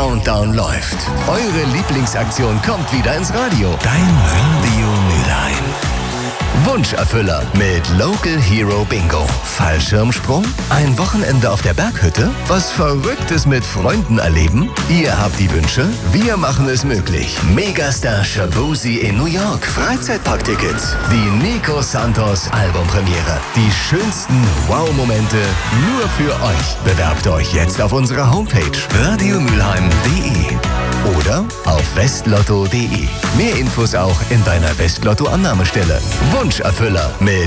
Countdown läuft. Eure Lieblingsaktion kommt wieder ins Radio. Dein Radio Mülheim. Wunscherfüller mit Local Hero Bingo. Fallschirmsprung? Ein Wochenende auf der Berghütte? Was Verrücktes mit Freunden erleben? Ihr habt die Wünsche, wir machen es möglich. Megastar Shabuzi in New York. Freizeitparktickets. Die Nico Santos Albumpremiere. Die schönsten Wow-Momente nur für euch. Bewerbt euch jetzt auf unserer Homepage radiomülheim.de oder auf westlotto.de. Mehr Infos auch in deiner Westlotto-Annahmestelle. Wunscherfüller mit